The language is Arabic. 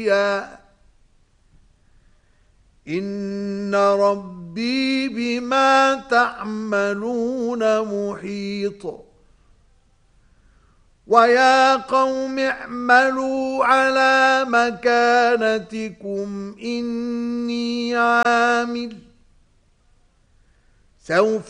إن ربي بما تعملون محيط ويا قوم اعملوا على مكانتكم إني عامل سوف